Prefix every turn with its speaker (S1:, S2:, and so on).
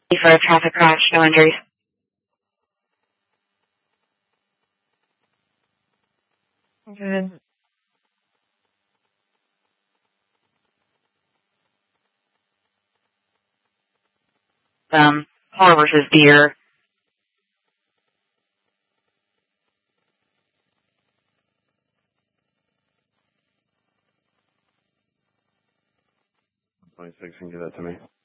S1: For a traffic crash, no injuries. Good. Car versus deer.
S2: And give that to me.